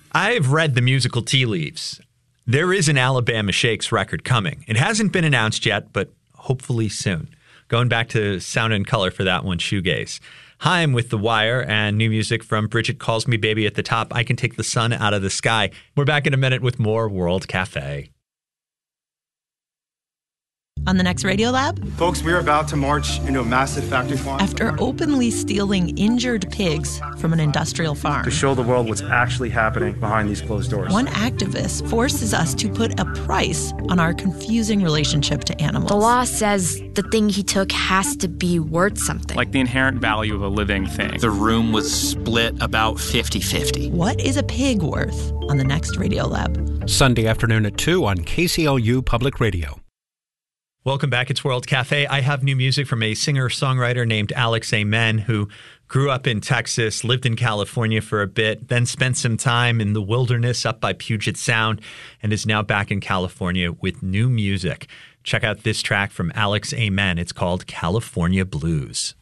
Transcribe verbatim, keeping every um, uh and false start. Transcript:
I've read the musical tea leaves. There is an Alabama Shakes record coming. It hasn't been announced yet, but hopefully soon. Going back to Sound and Color for that one, Shoegaze. Haim with The Wire and new music from Bridget Calls Me Baby at the top. I Can Take the Sun Out of the Sky. We're back in a minute with more World Cafe. On the next Radiolab? Folks, we're about to march into a massive factory farm. After openly stealing injured pigs from an industrial farm. To show the world what's actually happening behind these closed doors. One activist forces us to put a price on our confusing relationship to animals. The law says the thing he took has to be worth something. Like the inherent value of a living thing. The room was split about fifty-fifty. What is a pig worth on the next Radiolab? Sunday afternoon at two on K C L U Public Radio. Welcome back. It's World Cafe. I have new music from a singer-songwriter named Alex Amen, who grew up in Texas, lived in California for a bit, then spent some time in the wilderness up by Puget Sound, and is now back in California with new music. Check out this track from Alex Amen. It's called California Blues.